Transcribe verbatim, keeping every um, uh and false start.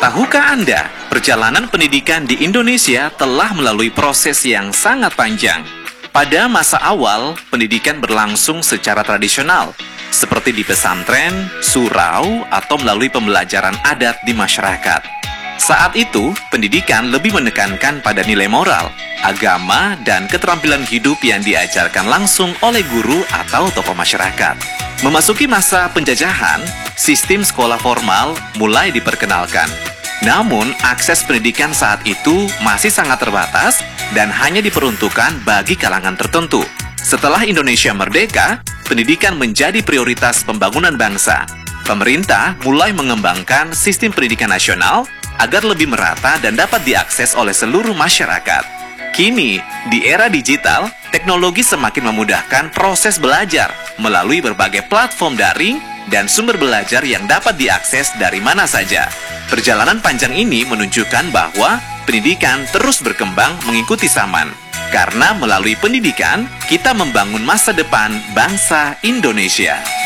Tahukah Anda, perjalanan pendidikan di Indonesia telah melalui proses yang sangat panjang. Pada masa awal, pendidikan berlangsung secara tradisional, seperti di pesantren, surau, atau melalui pembelajaran adat di masyarakat. Saat itu, pendidikan lebih menekankan pada nilai moral, agama, dan keterampilan hidup yang diajarkan langsung oleh guru atau tokoh masyarakat. Memasuki masa penjajahan, sistem sekolah formal mulai diperkenalkan. Namun, akses pendidikan saat itu masih sangat terbatas dan hanya diperuntukkan bagi kalangan tertentu. Setelah Indonesia merdeka, pendidikan menjadi prioritas pembangunan bangsa. Pemerintah mulai mengembangkan sistem pendidikan nasional agar lebih merata dan dapat diakses oleh seluruh masyarakat. Kini, di era digital, teknologi semakin memudahkan proses belajar melalui berbagai platform daring dan sumber belajar yang dapat diakses dari mana saja. Perjalanan panjang ini menunjukkan bahwa pendidikan terus berkembang mengikuti zaman. Karena melalui pendidikan, kita membangun masa depan bangsa Indonesia.